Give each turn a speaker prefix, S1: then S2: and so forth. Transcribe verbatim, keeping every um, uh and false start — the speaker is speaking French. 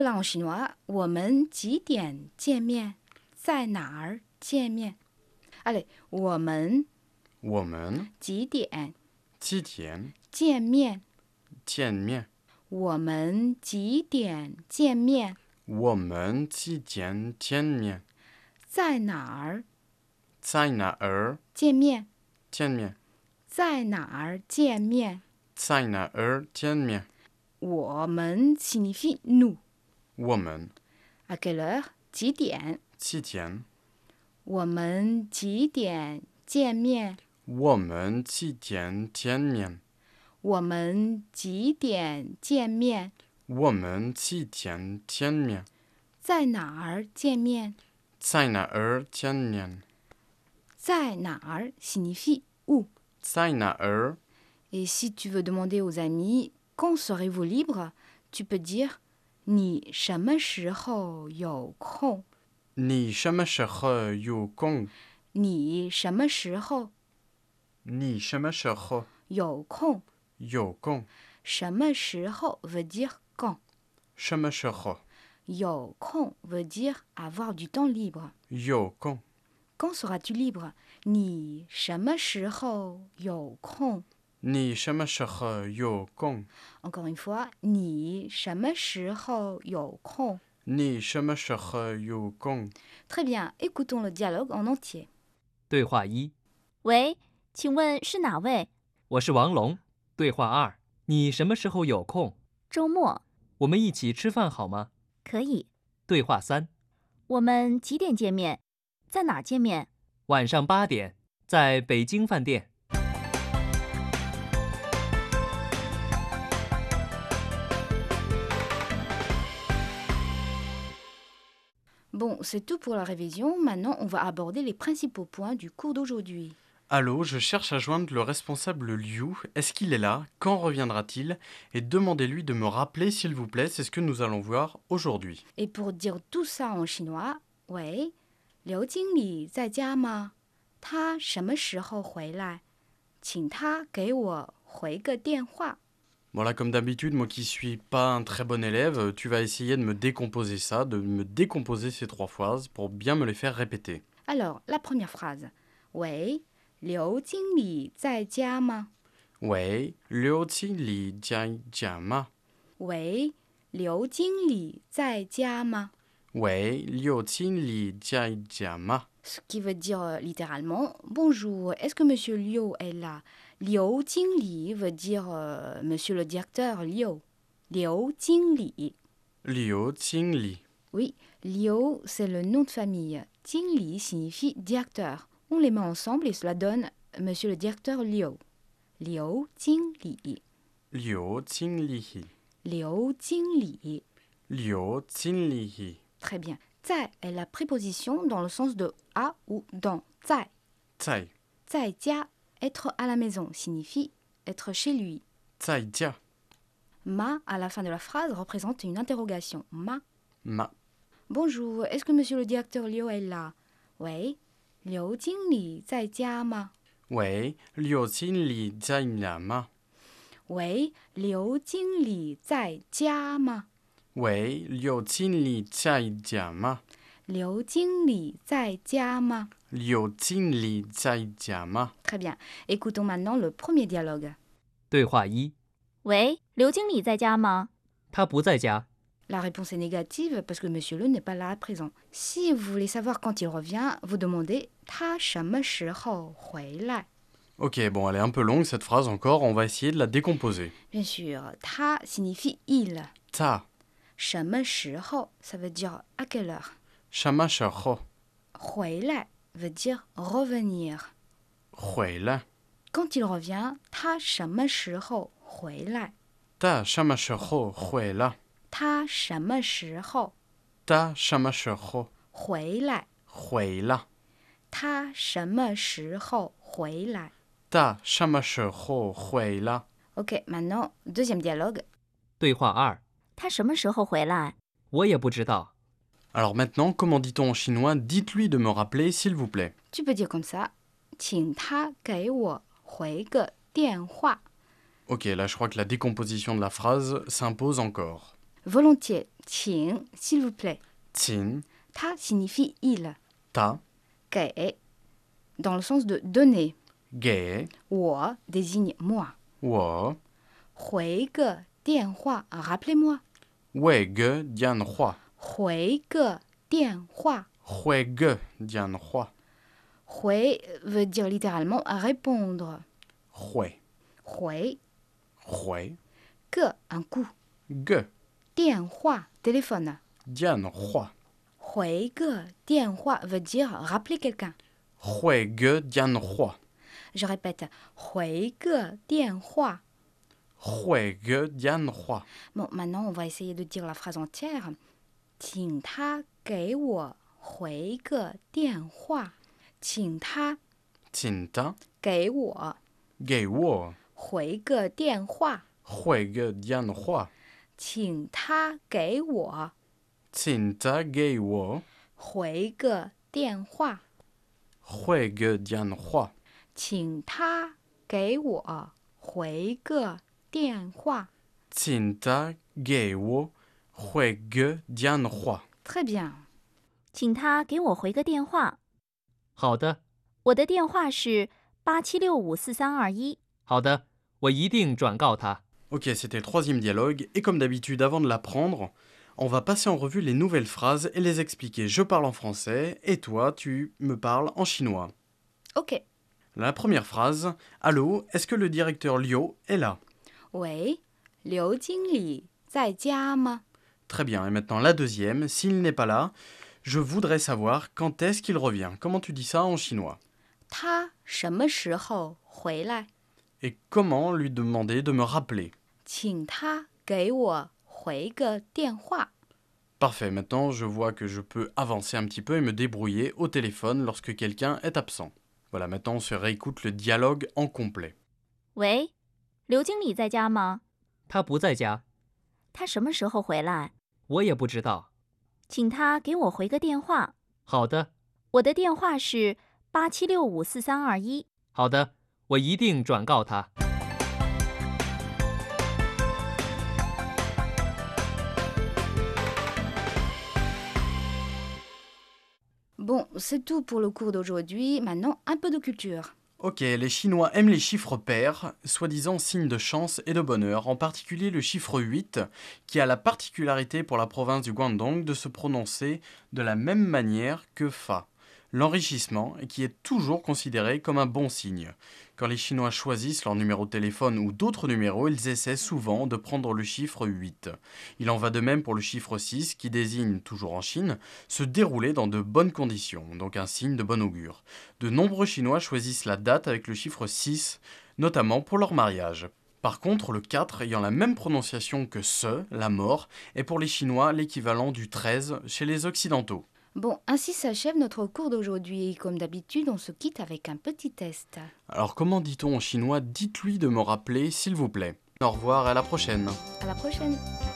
S1: là en chinois, 我们几点见面？在哪儿见面？ Allez, 我们
S2: 我们
S1: 几点
S2: 几点
S1: 见面？
S2: 见面？
S1: 我们几点见面？
S2: 我们几点见面？
S1: 在哪儿
S2: 在哪儿
S1: 见面？
S2: 见面？
S1: 在哪儿见面？
S2: 在哪儿见面？
S1: 我们 signifie nous.
S2: 我们
S1: À quelle heure 几点？
S2: 几点？
S1: 我们几点见面？
S2: 我们几点见面？
S1: 我们几点见面？
S2: 我们几点见面？
S1: 在哪儿见面？
S2: 在哪儿见面？
S1: 在哪儿 signifie où.
S2: 在哪儿
S1: Et si tu veux demander aux amis quand serez-vous libre, tu peux dire 你什么时候有空？
S2: 你什么时候有空？
S1: 你什么时候
S2: 你什么时候
S1: 有空？
S2: 有空？
S1: 什么时候 veut dire quand.
S2: 什么时候
S1: 有空 veut dire avoir du temps libre.
S2: 有空？
S1: Quand seras-tu libre? 你什么时候有空？
S2: 你什么时候有空？
S1: Encore une fois, 你什么时候有空？
S2: 你什么时候有空？
S1: Très bien, écoutons le dialogue en entier.
S3: 对话一：
S4: 喂，请问是哪位？
S3: 我是王龙。对话二：你什么时候有空？
S4: 周末
S3: 我们一起吃饭好吗？
S4: 可以。
S3: 对话三：
S4: 我们几点见面？在哪儿见面？
S3: 晚上八点，在北京饭店。
S1: Bon, c'est tout pour la révision. Maintenant, on va aborder les principaux points du cours d'aujourd'hui.
S2: Allô, je cherche à joindre le responsable Liu. Est-ce qu'il est là? Quand reviendra-t-il? Et demandez-lui de me rappeler, s'il vous plaît, c'est ce que nous allons voir aujourd'hui.
S1: Et pour dire tout ça en chinois, 喂，刘经理在家吗？他什么时候回来？请他给我回个电话。
S2: Voilà, comme d'habitude, moi qui suis pas un très bon élève, tu vas essayer de me décomposer ça, de me décomposer ces trois phrases pour bien me les faire répéter.
S1: Alors, la première phrase. 喂，刘经理在家吗？
S2: 喂，刘经理在家吗？
S1: 喂，刘经理在家吗？
S2: 喂，刘经理在家吗？
S1: Ce qui veut dire euh, littéralement bonjour, est-ce que monsieur Liu est là? Liu Jingli veut dire euh, monsieur le directeur Liu. Liu Jingli.
S2: Liu Jingli.
S1: Oui, Liu c'est le nom de famille. Jingli signifie directeur. On les met ensemble et cela donne monsieur le directeur Liu. Liu Jingli.
S2: Liu Jingli.
S1: Liu Jingli.
S2: Liu Jingli.
S1: Très bien. Zai est la préposition dans le sens de à ou dans. Zai.
S2: Zai.
S1: Zai jia, être à la maison, signifie être chez lui.
S2: Zai jia.
S1: Ma à la fin de la phrase représente une interrogation. Ma.
S2: Ma.
S1: Bonjour, est-ce que monsieur le directeur Liu est là? Oui. Liu Jingli zai jia ma?
S2: Oui, Liu Jingli zai jia ma?
S1: Oui. Liu Jingli zai jia ma?
S2: Oui, Liu Jingli zai jia ma?
S1: Liu Jingli zai jia ma?
S2: Liu Jingli zai jia ma?
S1: Très bien. Écoutons maintenant le premier dialogue.
S3: 对话一：
S4: 喂，刘经理在家吗？
S3: 他不在家。
S1: La réponse est négative parce que monsieur Le n'est pas là à présent. Si vous voulez savoir quand il revient, vous demandez 他什么时候回来?
S2: Ok, bon, elle est un peu longue cette phrase encore, on va essayer de la décomposer.
S1: Bien sûr, 他 signifie il.
S2: Ta.
S1: 什么时候 ça veut dire à quelle heure.
S2: Shama shao.
S1: 回来 veut dire revenir.
S2: Hui la.
S1: Quand il revient, 他什么时候回来?
S2: Ta shama shao hui la.
S1: 他什么时候
S2: Ta shama shao
S1: 回来?
S2: hui la.
S1: 他什么时候回来?
S2: Ta shama shao hui la.
S1: Ok, maintenant, deuxième dialogue.
S3: 对话二：
S4: 他什么时候回来？
S3: 我也不知道。
S2: Alors maintenant, comment dit-on en chinois? Dites-lui de me rappeler, s'il vous plaît.
S1: Tu peux dire comme ça. 请他给我回个电话.
S2: Ok, là je crois que la décomposition de la phrase s'impose encore.
S1: volontiers. 请, s'il vous plaît.
S2: Tin,
S1: 它 signifie il.
S2: ta,
S1: 给 dans le sens de donner.
S2: ge,
S1: 我 désigne moi.
S2: wo,
S1: 回个电话 rappelez-moi.
S2: we ge dian hua,
S1: 回个电话
S2: hue ge dian hua,
S1: 回 veut dire littéralement répondre.
S2: hue,
S1: 回
S2: hue,
S1: 个 un coup.
S2: ge
S1: 电话 téléphone.
S2: dian hua,
S1: 回个电话 veut dire rappeler quelqu'un.
S2: hue ge dian hua,
S1: Je répète. 回个电话
S2: hue ge dian hua.
S1: Bon, maintenant, on va essayer de dire la phrase entière. 请他给我回个电话。请他
S2: Tin ta,
S1: 给我
S2: ge wo,
S1: 回个电话。
S2: hue ge dian hua,
S1: 请他给我
S2: tin ta ge wo,
S1: 回个电话。
S2: hue ge dian hua,
S1: 请他给我回个电话。
S2: tin ta ge wo, hue ge dian hua.
S1: Très bien.
S4: 请他给我回个电话。
S3: 好的，
S4: 我的电话是八七六五四三二一。
S3: 好的，我一定转告他。
S2: Ok, c'était le troisième dialogue, et comme d'habitude, avant de l'apprendre, on va passer en revue les nouvelles phrases et les expliquer. Je parle en français, et toi, tu me parles en chinois.
S1: Ok.
S2: La première phrase, allô, est-ce que le directeur Liu est là?
S1: 喂，刘经理在家吗？
S2: Très bien, et maintenant la deuxième, s'il n'est pas là, je voudrais savoir quand est-ce qu'il revient. Comment tu dis ça en chinois?
S1: 他什么时候回来？
S2: Et comment lui demander de me rappeler?
S1: 请他给我回个电话。
S2: Parfait, maintenant je vois que je peux avancer un petit peu et me débrouiller au téléphone lorsque quelqu'un est absent. Voilà, maintenant on se réécoute le dialogue en complet.
S4: 喂，刘经理在家吗？
S3: 他不在家，
S4: 他什么时候回来？
S3: 我也不知道。
S4: 请他给我回个电话。
S3: 好的，
S4: 我的电话是八七六五四三二一。
S3: 好的，我一定转告他。
S1: Bon, c'est tout pour le cours d'aujourd'hui. Maintenant, un peu de culture.
S2: Ok, les Chinois aiment les chiffres pairs, soi-disant signe de chance et de bonheur, en particulier le chiffre huit, qui a la particularité pour la province du Guangdong de se prononcer de la même manière que Fa, l'enrichissement, et qui est toujours considéré comme un bon signe. Quand les Chinois choisissent leur numéro de téléphone ou d'autres numéros, ils essaient souvent de prendre le chiffre huit. Il en va de même pour le chiffre six, qui désigne, toujours en Chine, se dérouler dans de bonnes conditions, donc un signe de bon augure. De nombreux Chinois choisissent la date avec le chiffre six, notamment pour leur mariage. Par contre, le quatre, ayant la même prononciation que ce, la mort, est pour les Chinois l'équivalent du treize chez les Occidentaux.
S1: Bon, ainsi s'achève notre cours d'aujourd'hui. Comme d'habitude, on se quitte avec un petit test.
S2: Alors comment dit-on en chinois « dites-lui de me rappeler, s'il vous plaît » Au revoir et à la prochaine.
S1: À la prochaine.